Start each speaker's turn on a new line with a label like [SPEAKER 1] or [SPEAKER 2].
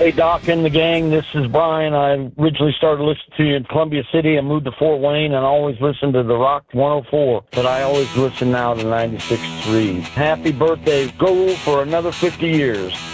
[SPEAKER 1] Hey, Doc and the gang, this is Brian. I originally started listening to you in Columbia City and moved to Fort Wayne and always listened to the Rock 104, but I always listen now to 96.3. Happy birthday. Go for another 50 years.